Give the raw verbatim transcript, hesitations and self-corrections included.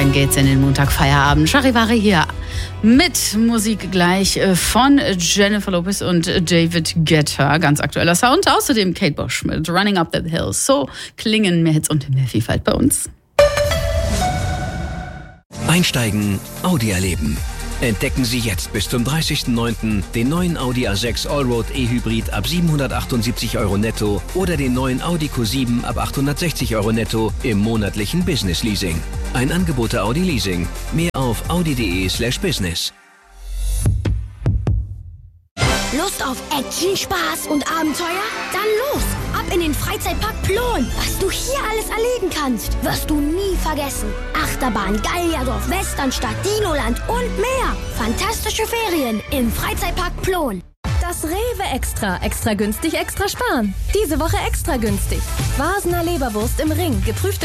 einsteigen geht's in den Montagfeierabend. Charivari hier mit Musik gleich von Jennifer Lopez und David Guetta. Ganz aktueller Sound. Außerdem Kate Bush mit Running Up That Hill. So klingen mehr Hits und mehr Vielfalt bei uns. Einsteigen, Audi erleben. Entdecken Sie jetzt bis zum dreißigsten neunten den neuen Audi A sechs Allroad E-Hybrid ab siebenhundertachtundsiebzig Euro netto oder den neuen Audi Q sieben ab achthundertsechzig Euro netto im monatlichen Business Leasing. Ein Angebot der Audi Leasing. Mehr auf audi.de slash business. Lust auf Action, Spaß und Abenteuer? Dann los! Ab in den Freizeitpark Plon! Was du hier alles erleben kannst, wirst du nie vergessen. Achterbahn, Gallierdorf, Westernstadt, Dinoland und mehr. Fantastische Ferien im Freizeitpark Plon. Das Rewe Extra. Extra günstig, extra sparen. Diese Woche extra günstig. Vasener Leberwurst im Ring. Geprüfte